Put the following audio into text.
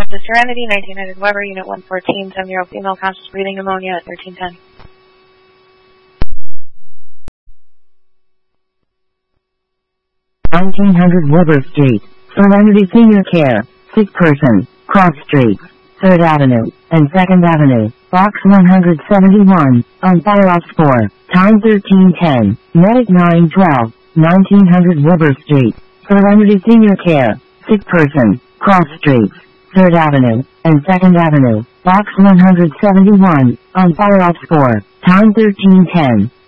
The Serenity, 1900 Weber, Unit 114, 7-year-old female, conscious breathing, pneumonia at 1310. 1900 Weber Street, Serenity Senior Care, sick person, cross streets, 3rd Avenue, and 2nd Avenue, box 171, on Firehouse 4, time 1310, medic 912, 1900 Weber Street, Serenity Senior Care, sick person, cross streets, 3rd Avenue, and 2nd Avenue, box 171, on Firehouse 4, time 1310.